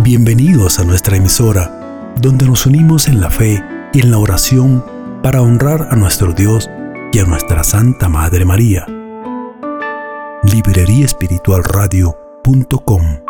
Bienvenidos a nuestra emisora, donde nos unimos en la fe y en la oración para honrar a nuestro Dios y a nuestra Santa Madre María. libreriaespiritualradio.com